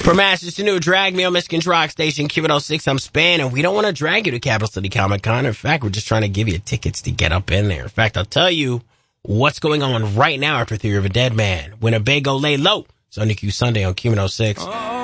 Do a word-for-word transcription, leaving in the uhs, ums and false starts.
From Masters to New, drag me on Michigan's Rock Station, Q one oh six, I'm Span, and we don't want to drag you to Capital City Comic Con. In fact, we're just trying to give you tickets to get up in there. In fact, I'll tell you what's going on right now after Theory of a Dead Man. Winnebago Lay Low. It's on Q Sunday on Q one oh six. Oh.